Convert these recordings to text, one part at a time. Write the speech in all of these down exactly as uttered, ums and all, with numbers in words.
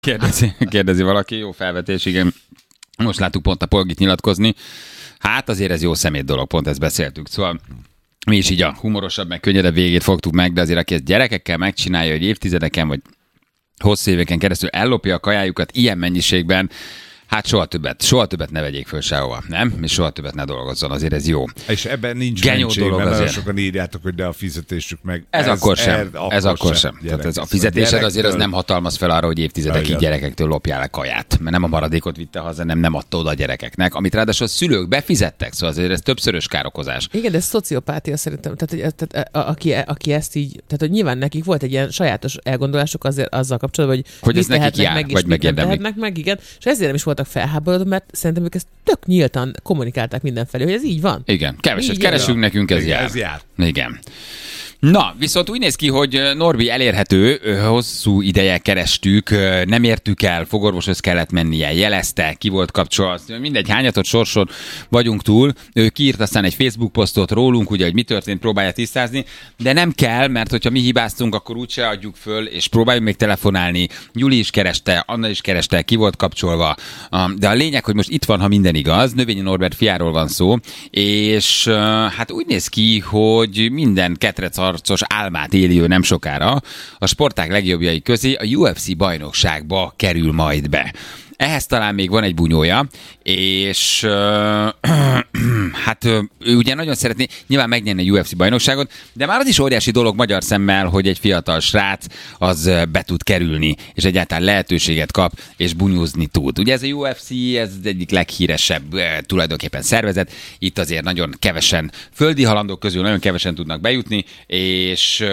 Kérdezi, kérdezi valaki, jó felvetés, igen. Most láttuk pont a Polgit nyilatkozni. Hát azért ez jó szemét dolog, pont ezt beszéltük. Szóval mi is így a humorosabb, meg könnyedebb végét fogtuk meg, de azért aki ezt gyerekekkel megcsinálja, hogy évtizedeken vagy hosszú éveken keresztül ellopja a kajájukat ilyen mennyiségben, hát soha többet, soha többet ne vegyék föl sehova, nem? És soha többet ne dolgozzon, azért ez jó. És ebben nincs Genyó mentség, dolog mert nagyon azért. sokan írjátok, hogy de a fizetésük meg. Ez, ez akkor sem, er, ez akkor sem. sem. Tehát ez a fizetésed azért az nem hatalmaz fel arra, hogy évtizedekig Igen. gyerekektől lopjál le kaját. Mert nem a maradékot vitte haza, nem, nem adta oda a gyerekeknek, amit ráadásul a szülők befizettek, szóval azért ez többszörös károkozás. Igen, de ez szociopátia szerintem. Tehát, hogy, tehát a, aki, aki ezt így, tehát hogy nyilván nekik volt egy ilyen sajátos elgondolásuk azért azzal kapcsolatban, hogy, Hogy mit ez nekik tehetnek jár, meg, és vagy mit nem megérdemlik. tehetnek meg, igen. És ezért nem is voltak felháborodva, mert szerintem ők ezt tök nyíltan kommunikálták mindenfelé, hogy ez így van. Igen, keveset Így keresünk, jár. nekünk ez Igen, jár. ez jár. Igen. Na, viszont úgy néz ki, hogy Norbi elérhető, hosszú ideje kerestük, nem értük el, fogorvoshoz kellett mennie, jelezte, ki volt kapcsolva, mindegy, hányatott sorson vagyunk túl. Ő kiírt aztán egy Facebook posztot rólunk, ugye, hogy mi történt, próbálja tisztázni, de nem kell, mert hogyha mi hibáztunk, akkor úgyse adjuk föl, és próbáljuk még telefonálni. Gyuli is kereste, Anna is kereste, ki volt kapcsolva. De a lényeg, hogy most itt van, ha minden igaz, Növényi Norbert fiáról van szó, és hát úgy néz ki, hogy minden ketrec arcos álmát éli ő nem sokára, a sportág legjobbjai közé a U F C bajnokságba kerül majd be. Ehhez talán még van egy bunyója, és uh, hát uh, ő ugye nagyon szeretné nyilván megnyerni a U F C bajnokságot, de már az is óriási dolog magyar szemmel, hogy egy fiatal srác az uh, be tud kerülni, és egyáltalán lehetőséget kap, és bunyózni tud. Ugye ez a U F C, ez az egyik leghíresebb uh, tulajdonképpen szervezet, itt azért nagyon kevesen, földi halandók közül nagyon kevesen tudnak bejutni, és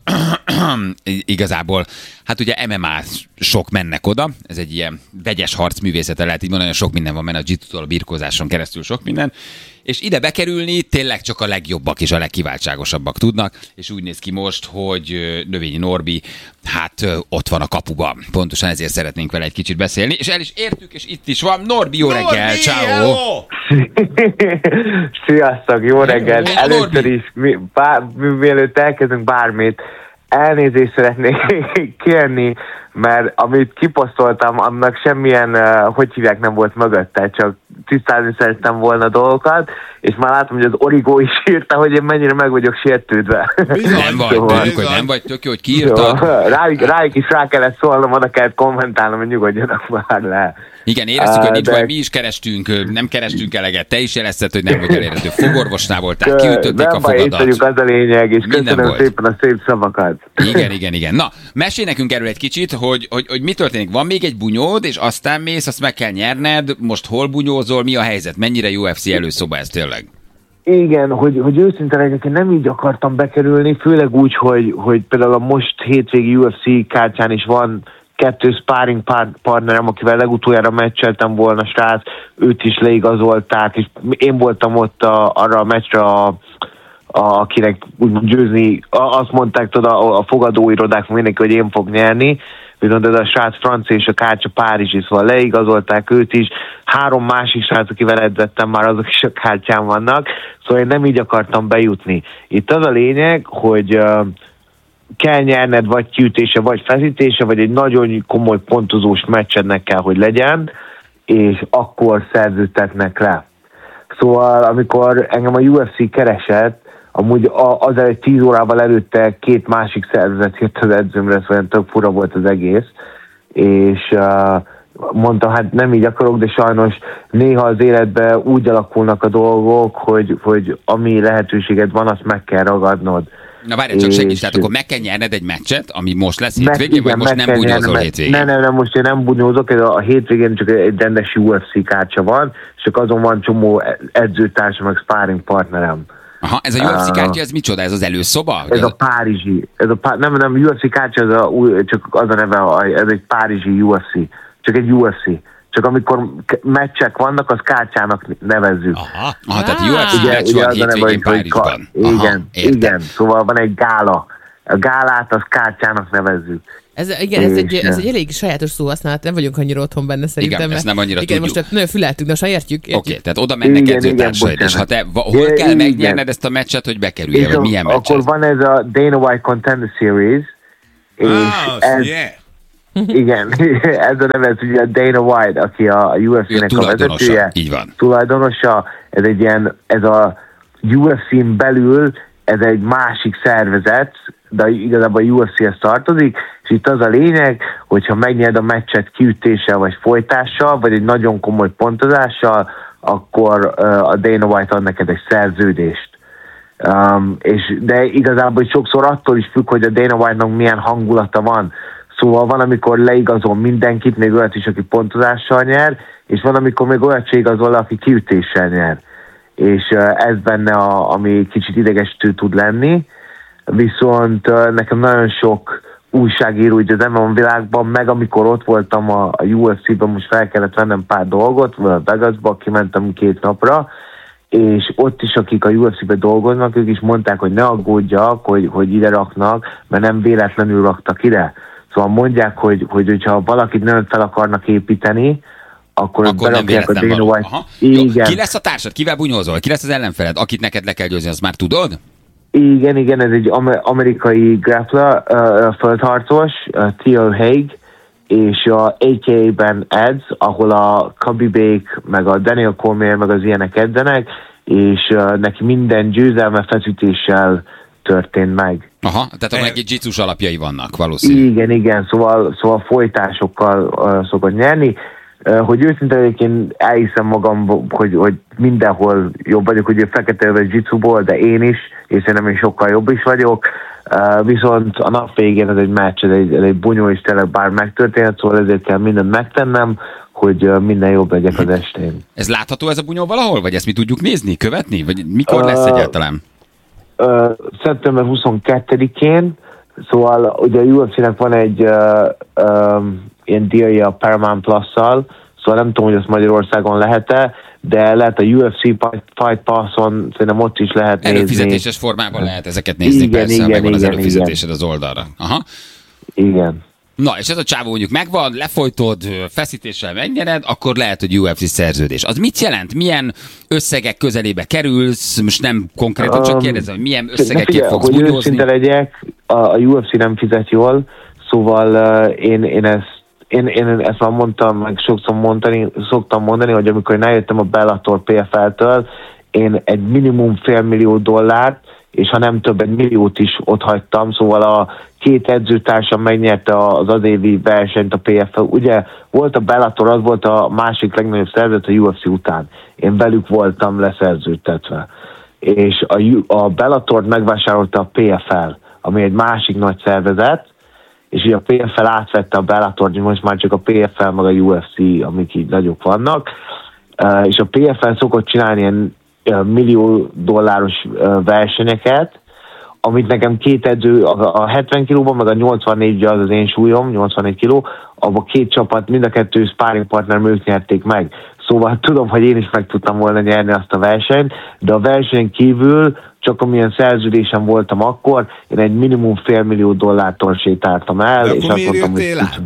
uh, igazából, hát ugye M M A sok mennek oda, ez egy ilyen vegyes harcművészete, lehet így mondani, sok minden van benne, a jiu-jitsu-tól a birkózáson keresztül sok minden, és ide bekerülni tényleg csak a legjobbak és a legkiváltságosabbak tudnak, és úgy néz ki most, hogy Növényi Norbi, hát ott van a kapuban. Pontosan ezért szeretnénk vele egy kicsit beszélni, és el is értük, és itt is van. Norbi, jó reggel, ciao. Sziasztok, jó reggelt! Hello, Először Norbi. is, mi, bár, mielőtt elkezdünk bármit, elnézést szeretnék kérni, mert amit kiposztoltam, annak semmilyen, uh, hogy hívják, nem volt mögötte, csak tisztázni szerettem volna dolgokat, és már látom, hogy az Origo is írta, hogy én mennyire meg vagyok sértődve. Nem vagy, Szóval- tudjuk, hogy nem vagy, tök jó, hogy kiírtad. Rájuk, rájuk is rá kellett szólnom, oda kellett kommentálnom, hogy nyugodjanak már le. Igen, éreztük, hogy nincs De- baj, mi is kerestünk, nem kerestünk eleget, te is jelezted, hogy nem vagy elérhető. Fogorvosnál voltál, kiütötték Nem a baj, itt fogadat. vagyunk, az a lényeg, és Minden köszönöm volt. szépen a szép szavakat. Igen, igen, igen. Na, mesélj nekünk erről egy kicsit, hogy, hogy, hogy mi történik. Van még egy bunyód, és aztán mész, azt meg kell nyerned. Most hol bunyózol, mi a helyzet? Mennyire U F C előszoba ez tényleg? Igen, hogy, hogy őszinte legyek, én nem így akartam bekerülni, főleg úgy, hogy, hogy például a most hétvégi U F C kártyán is van kettő sparring par- partnerem, akivel legutoljára meccseltem volna, srác, őt is leigazolták, és én voltam ott a, arra a meccsre, a, a, akinek úgymond győzni, a, azt mondták tudod, a, a fogadóirodák mindenki, hogy én fog nyerni, viszont ez a srác francia és a kártya párizsi, szóval leigazolták őt is, három másik srác, akivel edzettem már, azok is a kártyán vannak, szóval én nem így akartam bejutni. Itt az a lényeg, hogy uh, kell nyerned vagy kiütése, vagy feszítése, vagy egy nagyon komoly pontozós meccsednek kell, hogy legyen, és akkor szerződtetnek le. Szóval amikor engem a U F C keresett, amúgy az egy tíz órával előtte két másik szervezet jött az edzőmre, szóval tök fura volt az egész, és uh, mondta, hát nem így akarok, de sajnos néha az életben úgy alakulnak a dolgok, hogy, hogy ami lehetőséged van, azt meg kell ragadnod. Na várjál, csak És- segíts, tehát akkor meg kell nyerned egy meccset, ami most lesz Meg- hétvégén, vagy igen, most meg nem kell bunyózol nyernem. hétvégén? Nem, nem, nem, most én nem bunyózok, ez a hétvégén csak egy rendes U F C kártya van, és csak azon van csomó edzőtársam, meg sparring partnerem. Aha, ez a U F C Ah. kártya, ez micsoda? Ez az előszoba? Ez a párizsi, ez a pá, nem, nem, U F C kártya, ez a, új- csak az a neve, a- ez egy párizsi U F C, csak egy U F C. Csak amikor k- meccsek vannak, az kártyának nevezzük. Aha. Aha, tehát Ah. U F C Ugye, meccs ugye van az a neve, hétvégén hogy- hogy ka- Párizsban. Aha, Igen, értem. igen, szóval van egy gála. A gálát az kártyának nevezzük. Ez, igen, ez egy, És, ez egy elég sajátos szóhasználat, nem vagyunk annyira otthon benne szerintem. Igen, mert- ezt nem annyira igen, tudjuk. most nagyon füleltünk, de most már értjük. értjük. Oké, okay, tehát oda mennek Igen, edzőtársaid, igen, és ha te, va, hol Igen, kell igen. megnyerned ezt a meccset, hogy bekerülj, És vagy a- milyen meccs akkor ez? van ez a Dana White Contender Series, és Ah, ez, yeah. Igen, ez a neve, ez ugye Dana White, aki a U F C-nek a vezetője. Így van. Tulajdonosa, ez egy ilyen, ez a U F C-n belül, ez egy másik szervezet, de igazából a U F C-hez tartozik, és itt az a lényeg, hogyha megnyerd a meccset kiütéssel vagy folytással, vagy egy nagyon komoly pontozással, akkor uh, a Dana White ad neked egy szerződést. Um, és, de igazából sokszor attól is függ, hogy a Dana White-nak milyen hangulata van. Szóval van, amikor leigazol mindenkit, még olyat is, aki pontozással nyer, és van, amikor még olyat se igazol, aki kiütéssel nyer. És uh, ez benne, a, ami kicsit idegesítő tud lenni. Viszont uh, nekem nagyon sok újságíró így az em em á világban, meg amikor ott voltam a, a U F C-ben, most fel kellett vennem pár dolgot, a Vegasba, kimentem két napra, és ott is, akik a U F C-ben dolgoznak, ők is mondták, hogy ne aggódjak, hogy, hogy ide raknak, mert nem véletlenül raktak ide. Szóval mondják, hogy, hogy hogyha valakit nagyon fel akarnak építeni, akkor, akkor nem berakják a Dana White. Igen. Ki lesz a társad? Kivel bunyózol? Ki lesz az ellenfeled? Akit neked le kell győzni, azt már tudod? Igen, igen, ez egy amerikai grappler, uh, földharcos, uh, Theo Hague, és a á ká á-ben edz, ahol a Khabibék, meg a Daniel Cormier, meg az ilyenek edzenek, és uh, neki minden győzelme feszítéssel történt meg. Aha, tehát akkor neki jitsus alapjai vannak valószínűleg. Igen, igen, szóval, szóval folytásokkal uh, szokott nyerni. Uh, hogy őszintén egyébként elhiszem magam, hogy, hogy mindenhol jobb vagyok, ugye fekete vagy jitsuból, de én is, és szerintem én sokkal jobb is vagyok. Uh, viszont a nap végén ez egy meccs, ez egy, ez egy bunyó is tényleg bár megtörténhet, szóval ezért kell mindent megtennem, hogy uh, minden jobb legyek az estén. Ez látható ez a bunyó valahol? Vagy ezt mi tudjuk nézni, követni? Vagy mikor uh, lesz egyáltalán? Uh, szeptember huszonkettedikén, szóval ugye a U F C-nek van egy uh, um, ilyen díja a Paramount Plus-szal, szóval nem tudom, hogy ezt Magyarországon lehet-e, de lehet a U F C Fight Pass-on, szerintem ott is lehet nézni. Előfizetéses formában lehet ezeket nézni, igen, persze, igen, megvan igen, az előfizetésed igen. az oldalra. Aha. Igen. Na, és ez a csávó mondjuk megvan, lefolytod, feszítéssel megnyered, akkor lehet, hogy U F C szerződés. Az mit jelent? Milyen összegek közelébe kerülsz? Most nem konkrétan, csak kérdezem, hogy milyen összegekért fogsz bunyózni? Hogy őszinte legyek, a, a U F C nem fizet jól, szóval uh, én, én ezt Én, én ezt már mondtam, meg sokszor mondani, szoktam mondani, hogy amikor én eljöttem a Bellator P F L-től, én egy minimum fél millió dollárt, és ha nem több, egy milliót is ott hagytam, szóval a két edzőtársam megnyerte az az évi versenyt a P F L. Ugye volt a Bellator, az volt a másik legnagyobb szervezet a U F C után. Én velük voltam leszerződtetve. És a, a Bellatort megvásárolta a P F L, ami egy másik nagy szervezet, és ugye a P F L átvette a Bellator, most már csak a P F L meg a U F C, amik így nagyok vannak, uh, és a P F L szokott csinálni ilyen uh, millió dolláros uh, versenyeket, amit nekem két edző, a, a hetven kilóban, meg a nyolcvannégy, az az én súlyom, nyolcvannégy kiló, abban két csapat, mind a kettő sparring partner, ők nyerték meg. Szóval tudom, hogy én is meg tudtam volna nyerni azt a versenyt, de a versenyen kívül csak amilyen szerződésem voltam akkor, én egy minimum fél millió dollártól sétáltam el. De és akkor miért jöttél át?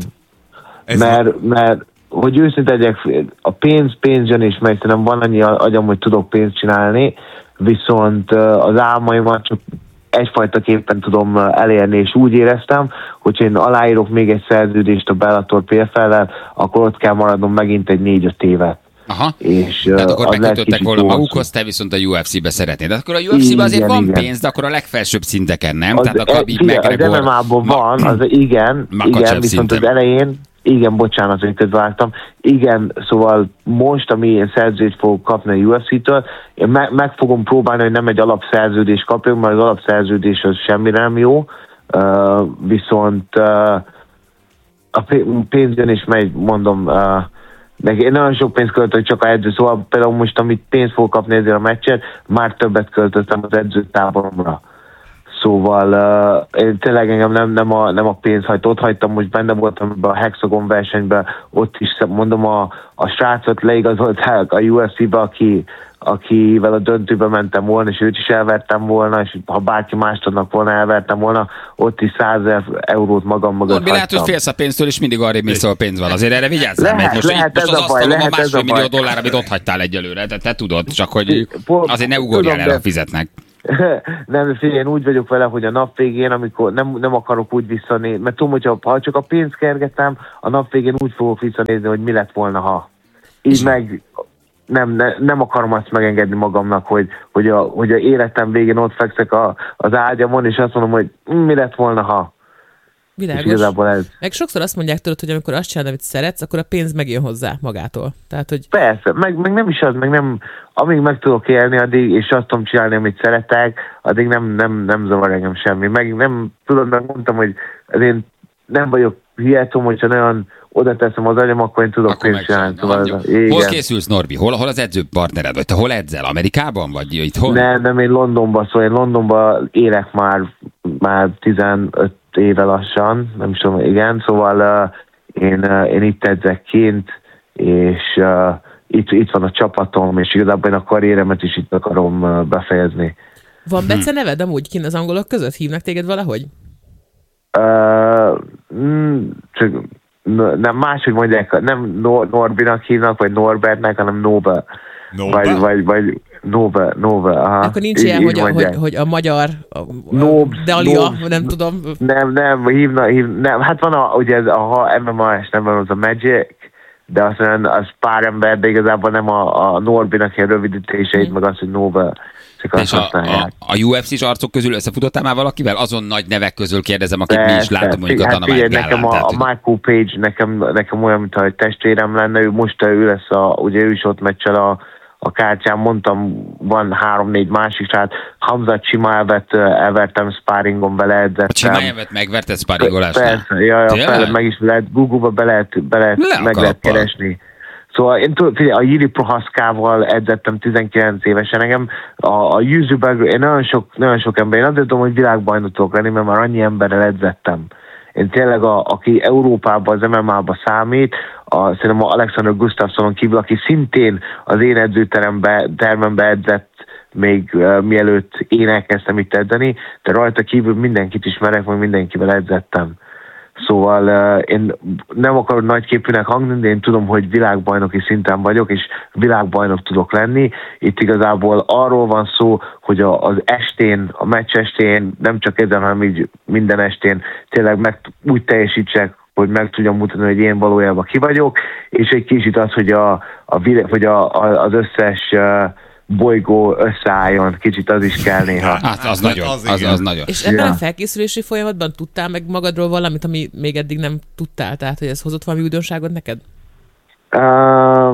Mert, mert, hogy őszinte legyek, a pénz, pénz jön és megy, szerintem van annyi agyam, hogy tudok pénzt csinálni, viszont az álmaimat csak egyfajta képen tudom elérni, és úgy éreztem, hogy én aláírok még egy szerződést a Bellator P F L-lel, akkor ott kell maradnom megint egy négy-öt évet. Aha. És tehát akkor megkötöttek volna magukhoz, te viszont a U F C-be szeretnéd. De akkor a U F C-ben azért van igen. pénz, de akkor a legfelsőbb szinteken nem? Az, tehát a Khabib, McGregor... Az em em á-ban van, az igen, igen, viszont az elején, igen, bocsánat, hogy közváltam, igen, szóval most, ami én szerződést fogok kapni a U F C-től, én me- meg fogom próbálni, hogy nem egy alapszerződést kapjunk, mert az alapszerződés az semmire nem jó, uh, viszont uh, a pénz jön és megy, mondom, uh, de én nagyon sok pénzt költök csak a edző, szóval például most, amit pénzt fogok kapni ezért a meccset, már többet költöttem az edzőtáboromra. Szóval uh, én tényleg engem nem, nem, a, nem a pénz hajt, ott hagytam, most benne voltam a Hexagon versenyben, ott is mondom, a, a srácot leigazolták a U F C-be, aki, akivel a döntőbe mentem volna, és őt is elvertem volna, és ha bárki mást adnak volna, elvertem volna, ott is százezer eurót magam mögött hagytam. Lehet, hogy félsz a pénztől, és mindig arrébb mész, ahol pénz van. Azért erre vigyázzál, lehet, most, lehet, most az asztalon a másfél millió baj. dollár, amit ott hagytál egyelőre, de te tudod, csak hogy azért ne ugorjál el, ha fizetnek. nem, figyelj, én úgy vagyok vele, hogy a nap végén, amikor nem, nem akarok úgy visszanézni, mert tudom, hogy ha csak a pénzt kergetem, a nap végén úgy fogok visszanézni, hogy mi lett volna, ha. Így meg nem, ne, nem akarom azt megengedni magamnak, hogy, hogy, a, hogy a életem végén ott fekszek a, az ágyamon, és azt mondom, hogy mi lett volna, ha. Világos. Ez. Meg sokszor azt mondják tudod, hogy amikor azt csinálod, amit szeretsz, akkor a pénz megjön hozzá magától. Tehát, hogy... Persze, meg, meg nem is az, meg nem, amíg meg tudok élni, addig, és azt tudom csinálni, amit szeretek, addig nem, nem, nem zavar engem semmi. Meg nem, tudod, meg mondtam, hogy én nem vagyok hihetom, hogyha nagyon oda teszem az agyam, akkor én tudok pénzt csinálni. Szóval hol készülsz, Norbi? Hol, hol az edzőpartnered? Vagy te hol edzel? Amerikában? Vagy itthon? Nem, nem, én Londonban, szóval én Londonban élek már, már tizenöt éve lassan, nem is tudom, igen, szóval uh, én, uh, én itt edzek kint, és uh, itt, itt van a csapatom, és igazából én a karrieremet is itt akarom uh, befejezni. Van Bece neved amúgy kint az angolok között? Hívnak téged valahogy? Uh, mm, csak nem, máshogy mondják, nem Nor- Norbinak hívnak, vagy Norbertnek, hanem Nobel. Nobel? Vagy, vagy, vagy Nobel, Nobel, aha. Akkor nincs ilyen, hogy a, hogy, hogy a magyar a, Nob, Dalia, Nob, nem tudom. Nem, nem, hívna, hív, nem, hát van a, ugye ez a em em á-s, nem van az a Magic, de azt mondja, az pár ember, de igazából nem a, a Norbinak ilyen rövidítéseit, mm. meg az, hogy Nobel. És a, a, a u ef cés arcok közül összefutottál már valakivel? Azon nagy nevek közül kérdezem, akit mi is látunk, mondjuk hát a Dana White nekem a, a Michael Page, nekem, nekem olyan, mint a testvérem lenne, ő most ő lesz, a, ugye ő is ott meccsel a, a kártyán, mondtam, van három-négy másik, tehát Hamzat Chimaevet elvertem sparringon, vele edzettem. A Chimaevet megverted sparringolásnál? Persze, ja, ja, fel, meg is lehet, Google-ba be lehet, be lehet, Le meg lehet keresni. Szóval én tudom, a Jiri Prohaskával edzettem tizenkilenc évesen, engem a, a Jűzőben, én nagyon sok, nagyon sok ember, én azért tudom, hogy világbajnok tudok lenni, mert már annyi emberrel edzettem. Én tényleg, a, aki Európában az em em á-ba számít, a, szerintem a Alexander Gustafssonon kívül, aki szintén az én edzőterembe, termembe edzett, még uh, mielőtt én elkezdtem itt edzeni, de rajta kívül mindenkit ismerek, meg mindenkivel edzettem. Szóval uh, én nem akarok nagyképűnek hangzni, de én tudom, hogy világbajnoki szinten vagyok, és világbajnok tudok lenni. Itt igazából arról van szó, hogy a, az estén, a meccs estén, nem csak ezen, hanem így minden estén tényleg meg úgy teljesítsek, hogy meg tudjam mutatni, hogy én valójában ki vagyok, és egy kicsit az, hogy, a, a, hogy a, a, az összes uh, bolygó összeálljon, kicsit az is kell néha. Hát az nagyon, az, az, az nagyon. És ebben ja. a felkészülési folyamatban tudtál meg magadról valamit, ami még eddig nem tudtál? Tehát, hogy ez hozott valami újdonságot neked? Uh,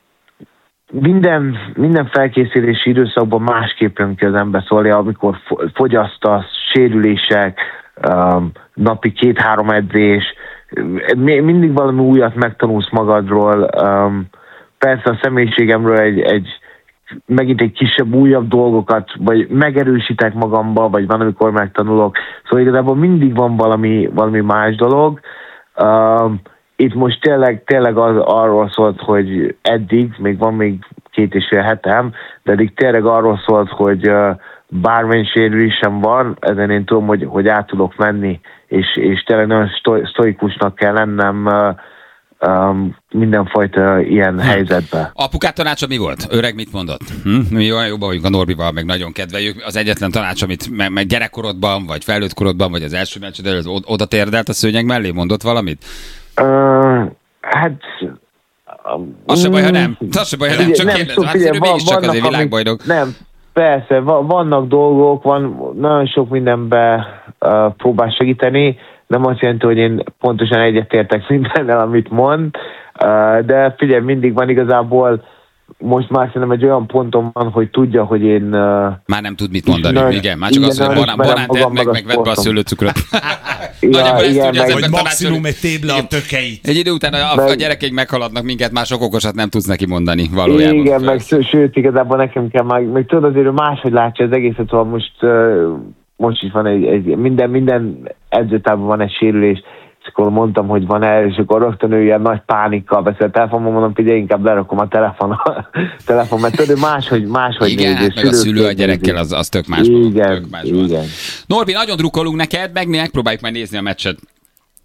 minden, minden felkészülési időszakban másképp jön ki az ember, szóval amikor fogyasztasz, sérülések, um, napi két-három edzés, mindig valami újat megtanulsz magadról. Um, persze a személyiségemről egy, egy megint egy kisebb, újabb dolgokat, vagy megerősítek magamba, vagy van, amikor megtanulok. Szóval igazából mindig van valami, valami más dolog. Uh, itt most tényleg, tényleg az, arról szólt, hogy eddig, még van még két és fél hetem, de eddig tényleg arról szólt, hogy uh, bármilyen sérülésem van, ezen én tudom, hogy, hogy át tudok menni, és, és tényleg nagyon sztoikusnak kell lennem uh, Um, mindenfajta ilyen hm. helyzetben. Apukát tanácsa mi volt? Öreg mit mondott? Hm? Mi olyan jobban vagyunk a Norbival, meg nagyon kedveljük. Az egyetlen tanács, amit meg, meg gyerekkorodban, vagy felnőtt korodban, vagy az első meccsed előtt oda térdelt a szőnyeg mellé? Mondott valamit? Uh, hát... Um, az se baj, ha nem. Az se baj, ha nem. Csak nem, kérdezem. Hát figyelj, mégis csak azért világbajnok. Nem, persze, vannak dolgok, van nagyon sok mindenben uh, próbál segíteni. Nem azt jelenti, hogy én pontosan egyetértek mindennel, amit mond, de figyelj, mindig van igazából, most már szerintem egy olyan ponton van, hogy tudja, hogy én... Már nem tud mit mondani, nagyon, igen, már csak igen, az, hogy banán, banánt edd meg, meg vedd be a szőlőcukrot. Ja, igen, meg, vagy maximum egy téble a tökeit. Egy idő után a, a gyerekeink meghaladnak minket, már sok okosat nem tudsz neki mondani valójában. Igen, meg sőt, igazából nekem kell már, meg tudod, azért máshogy látja az egészet, szóval most... most is van egy, egy minden, minden edzőtában van egy sérülés, és akkor mondtam, hogy van el, és akkor rögtön ő ilyen nagy pánikkal beszél a telefonon, mondom, hogy inkább lerakom a telefon, telefon mert tudod, máshogy, máshogy igen, néz. Hát meg a szülő a gyerekkel, az, az tök más. Igen, tök más igen. Norbi, nagyon drukkolunk neked, meg mi megpróbáljuk majd nézni a meccset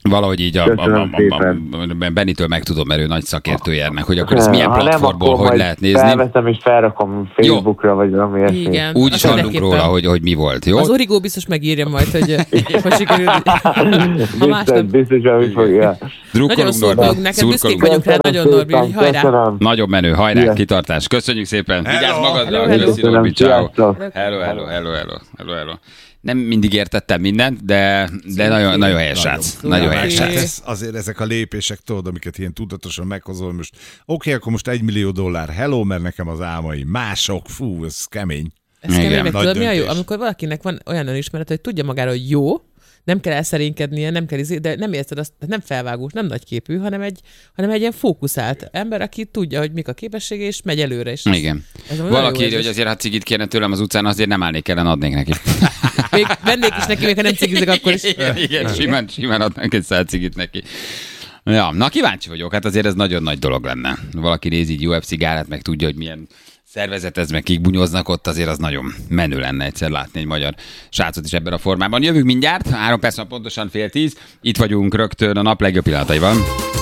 Valahogy így a, a, a, a, a Benitől megtudom, mert ő nagy szakértője ennek, hogy akkor ez milyen platformból, hogy lehet nézni. Felveszem és felrakom Facebookra, vagy valami ilyesmi. Igen. Úgy is hallunk róla, hogy, hogy mi volt, jó? Az Origo biztos megírja majd, hogy hogy sikerült. Biztos, biztos, hogy fogja. Nagyon szurkolunk neked, büszkék vagyunk rá, nagyon Norbi, hogy hajrá. Nagyon menő, hajrá, kitartás. Köszönjük szépen. Vigyázz magadra, köszi Norbi, ciao. Hello, hello, hello, hello, hello, hello. Nem mindig értettem mindent, de, de nagyon, nagyon helyes srác. Nagyon helyes srác. Azért ezek a lépések, tudod, amiket ilyen tudatosan meghozol, most oké, okay, akkor most egy millió dollár, hello, mert nekem az álmaim. Mások, fú, ez kemény. Ez kemény, meg tudod, mi a jó? Amikor valakinek van olyan önismeret, hogy tudja magára, hogy jó, nem kell elszerénykednie, nem kell izé, de nem érted azt, nem felvágós, nem nagyképű, hanem egy, hanem egy ilyen fókuszált ember, aki tudja, hogy mik a képessége, és megy előre. És igen. Valaki írja, hogy azért, ha cigit kérne tőlem az utcán, azért nem állnék ellen, adnék neki. Még vennék is neki, még ha nem cigizek, akkor is. Igen, igen, simán, simán adnánk egy száz cigit neki. Ja, na kíváncsi vagyok, hát azért ez nagyon nagy dolog lenne. Valaki nézi így u ef cé gálát, meg tudja, hogy milyen szervezet ez, meg kik bunyoznak ott, azért az nagyon menő lenne egyszer látni egy magyar srácot is ebben a formában. Jövünk mindjárt, három perc van pontosan fél tíz, itt vagyunk rögtön a nap legjobb pillanataiban.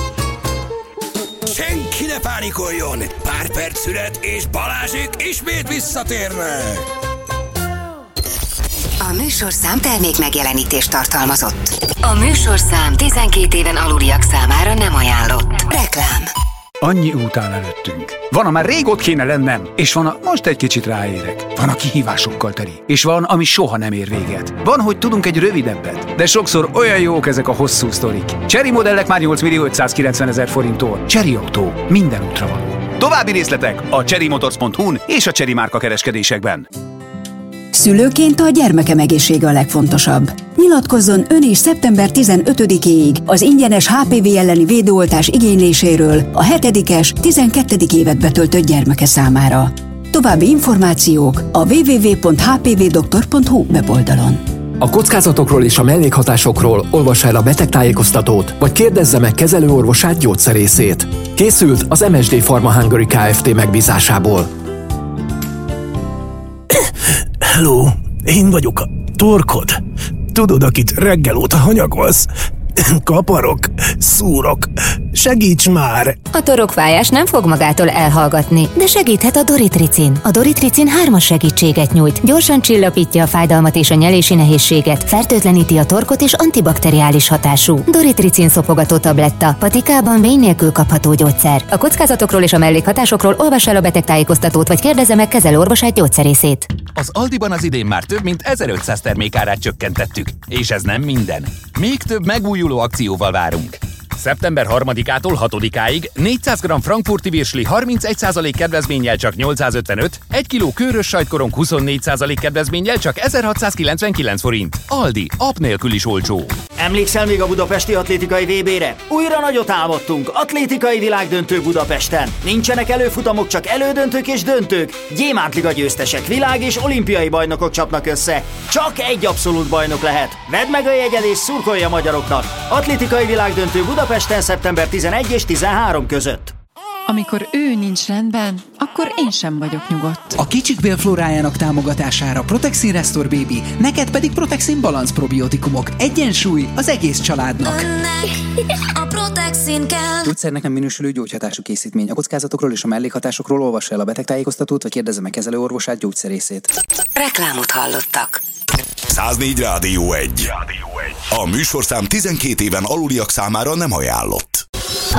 Senki ne pánikoljon! Pár perc szület és Balázsék ismét visszatérnek! A műsorszám termék megjelenítést tartalmazott. A műsorszám tizenkét éven aluliak számára nem ajánlott. Reklám. Annyi út áll előttünk. Van, amár rég ott kéne lennem, és van, a most egy kicsit ráérek. Van, a kihívásokkal teli, és van, ami soha nem ér véget. Van, hogy tudunk egy rövidebbet, de sokszor olyan jók ezek a hosszú sztorik. Chery modellek már nyolc millió ötszázkilencven ezer forinttól. Chery Autó, minden útra való. További részletek a chery motors pont hu-n és a Chery márka kereskedésekben. Szülőként a gyermekem egészsége a legfontosabb. Nyilatkozzon ön is szeptember tizenötödikéig az ingyenes há pé vé elleni védőoltás igényléséről a hetedikes, tizenkettedik évet betöltött gyermeke számára. További információk a double-u double-u double-u pont h p v doktor pont hu weboldalon. A kockázatokról és a mellékhatásokról olvassa el a betegtájékoztatót, vagy kérdezze meg kezelőorvosát, gyógyszerészét. Készült az em es dé Pharma Hungary Kft. Megbízásából. Hello, én vagyok a torkod. Tudod, akit reggel óta hanyagolsz? Kaparok, szúrok. Segíts már! A torokfájás nem fog magától elhallgatni, de segíthet a Doritricin. A Doritricin hármas segítséget nyújt. Gyorsan csillapítja a fájdalmat és a nyelési nehézséget, fertőtleníti a torkot és antibakteriális hatású. Doritricin szopogató tabletta, patikában vény nélkül kapható gyógyszer. A kockázatokról és a mellékhatásokról olvassa el a betegtájékoztatót, vagy kérdezze meg kezelőorvosát, gyógyszerészét. Az Aldiban az idén már több mint ezerötszáz termék árát csökkentettük. És ez nem minden. Még több megújuló akcióval várunk. szeptember harmadikától hatodikáig négyszáz gramm frankfurti virsli harmincegy százalék kedvezménnyel csak nyolcszázötvenöt, egy kiló kőrös sajtkorong huszonnégy százalék kedvezménnyel csak ezerhatszázkilencvenkilenc forint. Aldi, app nélkül is olcsó. Emlékszel még a budapesti atlétikai vé bére? Újra nagyot álmodtunk, atlétikai világdöntő Budapesten. Nincsenek előfutamok, csak elődöntők és döntők. Gyémántliga győztesek, világ és olimpiai bajnokok csapnak össze. Csak egy abszolút bajnok lehet. Vedd meg a jegyed és szurkolj a magyaroknak. Atlétikai világdöntő Budapesten szeptember tizenegy és tizenhárom között. Amikor ő nincs rendben, akkor én sem vagyok nyugodt. A kicsik bélflórájának támogatására Protexin Restore Baby, neked pedig Protexin Balance probiotikumok. Egyensúly az egész családnak. Önnek a Protexin kell. Gyógyszernek nem minősülő gyógyhatású készítmény. A kockázatokról és a mellékhatásokról olvassa el a betegtájékoztatót, vagy kérdezze meg kezelőorvosát, gyógyszerészét. Reklámot hallottak. száznégy Rádió egy. A műsorszám tizenkét éven aluliak számára nem ajánlott.